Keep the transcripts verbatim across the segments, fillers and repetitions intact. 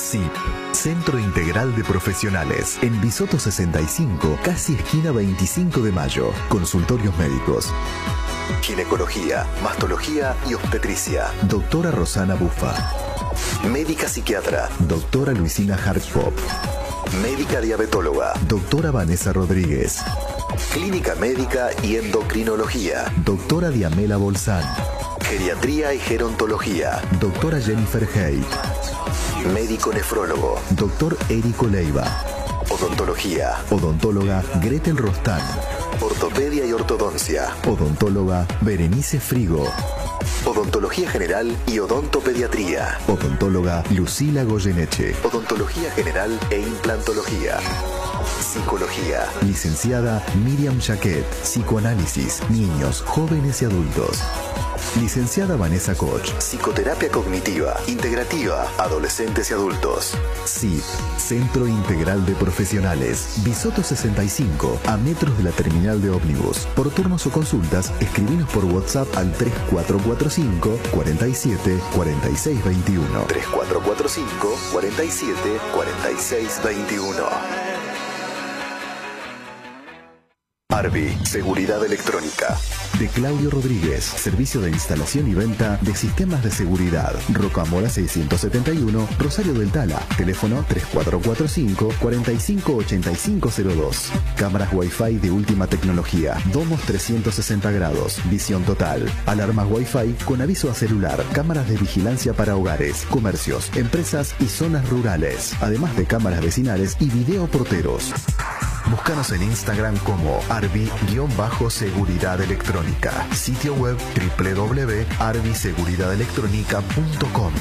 S I P, Centro Integral de Profesionales, en Bisoto sesenta y cinco, casi esquina veinticinco de mayo. Consultorios médicos, ginecología, mastología y obstetricia, doctora Rosana Bufa. Médica psiquiatra, doctora Luisina Hartpop. Médica diabetóloga, doctora Vanessa Rodríguez. Clínica médica y endocrinología, doctora Diamela Bolsán. Geriatría y gerontología, doctora Jennifer Hay. Médico nefrólogo, doctor Érico Leiva. Odontología, odontóloga Gretel Rostán. Ortopedia y ortodoncia, odontóloga Berenice Frigo. Odontología general y odontopediatría, odontóloga Lucila Goyeneche. Odontología general e implantología. Psicología, licenciada Miriam Jaquet. Psicoanálisis, niños, jóvenes y adultos. Licenciada Vanessa Koch. Psicoterapia cognitiva, integrativa, adolescentes y adultos. S I P, Centro Integral de Profesionales, Bisoto sesenta y cinco, a metros de la terminal de ómnibus. Por turnos o consultas, escribinos por WhatsApp al tres cuatro cuatro cinco, cuatro siete, cuatro seis dos uno. tres cuatro cuatro cinco, cuatro siete, cuatro seis dos uno. Arbi, Seguridad Electrónica. De Claudio Rodríguez, servicio de instalación y venta de sistemas de seguridad. Rocamora seiscientos setenta y uno, Rosario del Tala. Teléfono tres cuatro cuatro cinco, cuatro cinco ocho cinco cero dos. Cámaras Wi-Fi de última tecnología. Domos trescientos sesenta grados. Visión total. Alarmas Wi-Fi con aviso a celular. Cámaras de vigilancia para hogares, comercios, empresas y zonas rurales. Además de cámaras vecinales y videoporteros. Búscanos en Instagram como Arbi-Seguridad Electrónica. Sitio web doble u doble u doble u punto arbi seguridad electrónica punto com.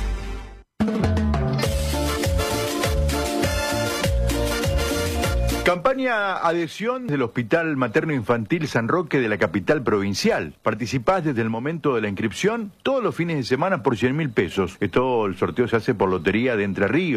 Campaña adhesión del Hospital Materno Infantil San Roque de la capital provincial. Participás desde el momento de la inscripción todos los fines de semana por cien mil pesos. Esto, el sorteo se hace por lotería de Entre Ríos.